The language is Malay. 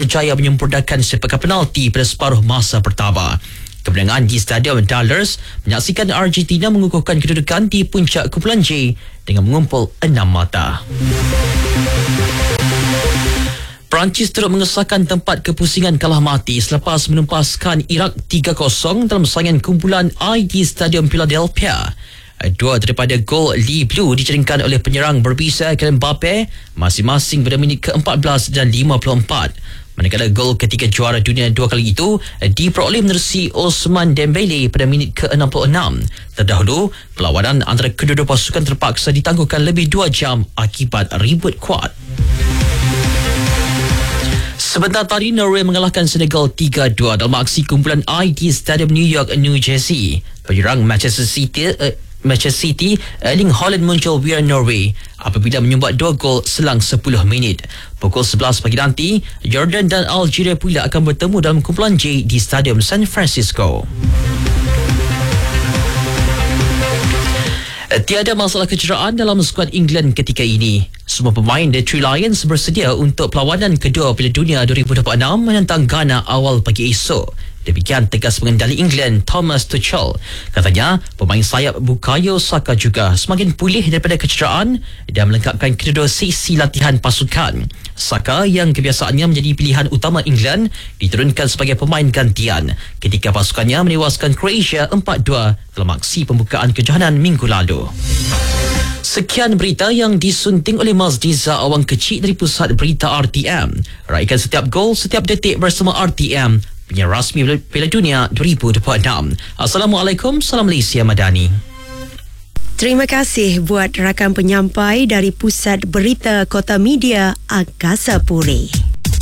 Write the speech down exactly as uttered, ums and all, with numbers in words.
berjaya menyempurnakan sepakan penalti pada separuh masa pertama. Kemenangan di Stadium Dollars menyaksikan Argentina mengukuhkan kedudukan di puncak kumpulan J dengan mengumpul enam mata. Perancis turut mengesahkan tempat kepusingan kalah mati selepas menempaskan Iraq tiga kosong dalam saingan kumpulan I di Stadium Philadelphia. Dua daripada gol Lee Blue dijaringkan oleh penyerang berbisa Kylian Mbappe masing-masing pada minit ke empat belas dan lima puluh empat. Manakala gol ketiga juara dunia dua kali itu diperoleh menerusi Ousmane Dembele pada minit ke enam puluh enam. Terdahulu, perlawanan antara kedua-dua pasukan terpaksa ditangguhkan lebih dua jam akibat ribut kuat. Sebentar tadi, Norway mengalahkan Senegal tiga dua dalam aksi kumpulan I di Stadium New York, New Jersey. Penyerang Manchester City uh, Manchester City Erling Haaland muncul via Norway apabila menyumbat dua gol selang sepuluh minit. Pukul sebelas pagi nanti, Jordan dan Algeria pula akan bertemu dalam kumpulan J di Stadium San Francisco. Tiada masalah kecederaan dalam skuad England ketika ini. Semua pemain The Three Lions bersedia untuk perlawanan kedua Piala Dunia dua ribu dua puluh enam menentang Ghana awal pagi esok. Demikian tegas pengendali England Thomas Tuchel. Katanya, pemain sayap Bukayo Saka juga semakin pulih daripada kecederaan dan melengkapkan kedua sesi latihan pasukan. Saka yang kebiasaannya menjadi pilihan utama England diturunkan sebagai pemain gantian ketika pasukannya menewaskan Croatia empat dua dalam aksi pembukaan kejohanan minggu lalu. Sekian berita yang disunting oleh Mazdiza Awang Kecil dari Pusat Berita R T M. Raikan setiap gol, setiap detik bersama R T M, penyiar rasmi Piala Dunia dua ribu dua puluh enam. Assalamualaikum, salam Malaysia Madani. Terima kasih buat rakan penyampai dari Pusat Berita Kota Media Angkasa Puri.